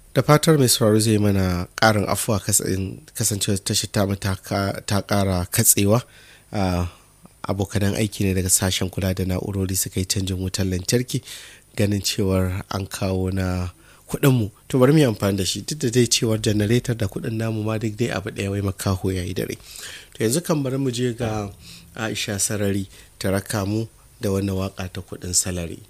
da fatar mai sauraro zai mana ƙarin afuwa kasancewa tashi ta ƙara katsewa. Abokanan aiki ne daga sashen kula da na'urori suka yi canjin wutar lantarki ganin cewar an kawo na kuɗinmu. To bari mu yi amfani da shi duk da dai cewar janaretar da kuɗin namu ma duk dai abu ɗaya wai makaho ya yi dare. To yanzu kan bari mu je ga Aisha Sarari ta raka mu da wannan waka ta kuɗin salari.